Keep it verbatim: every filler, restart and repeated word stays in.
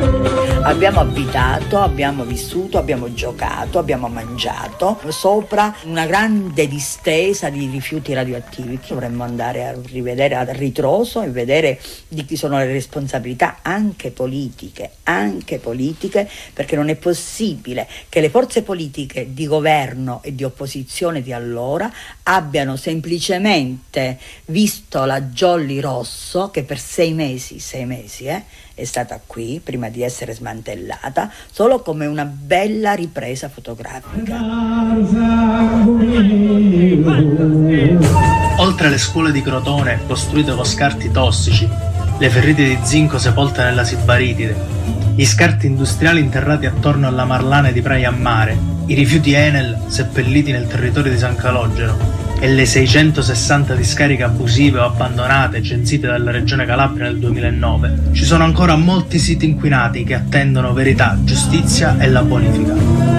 Abbiamo abitato, abbiamo vissuto, abbiamo giocato, abbiamo mangiato sopra una grande distesa di rifiuti radioattivi. Dovremmo andare a rivedere a ritroso e vedere di chi sono le responsabilità anche politiche, anche politiche, perché non è possibile che le forze politiche di governo e di opposizione di allora abbiano semplicemente visto la Jolly Rosso, che per sei mesi, sei mesi, eh, è stata qui prima di essere smantellata, solo come una bella ripresa fotografica. Oltre alle scuole di Crotone costruite con scarti tossici, le ferrite di zinco sepolte nella Sibaritide, gli scarti industriali interrati attorno alla Marlane di Praia a Mare, i rifiuti Enel seppelliti nel territorio di San Calogero e le seicentosessanta discariche abusive o abbandonate censite dalla Regione Calabria nel duemilanove, ci sono ancora molti siti inquinati che attendono verità, giustizia e la bonifica.